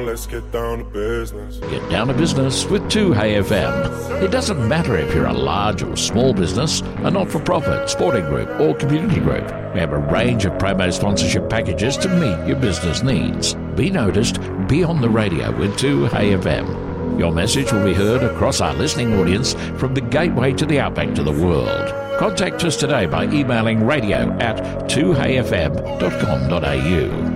Let's get down to business. Get down to business with 2Hey FM. It doesn't matter if you're a large or small business, a not-for-profit, sporting group or community group. We have a range of promo sponsorship packages to meet your business needs. Be noticed, be on the radio with 2Hey FM. Your message will be heard across our listening audience from the gateway to the outback to the world. Contact us today by emailing radio@2heyfm.com.au.